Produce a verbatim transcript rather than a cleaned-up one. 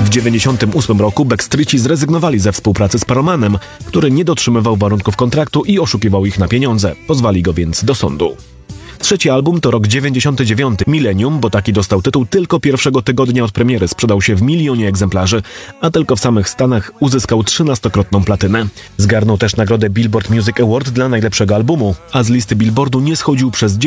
W dziewięćdziesiątym ósmym roku Backstreeci zrezygnowali ze współpracy z Paromanem, który nie dotrzymywał warunków kontraktu i oszukiwał ich na pieniądze. Pozwali go więc do sądu. Trzeci album to rok dziewięćdziesiąty dziewiąty. Millennium, bo taki dostał tytuł, tylko pierwszego tygodnia od premiery sprzedał się w milionie egzemplarzy, a tylko w samych Stanach uzyskał trzynastokrotną platynę. Zgarnął też nagrodę Billboard Music Award dla najlepszego albumu, a z listy Billboardu nie schodził przez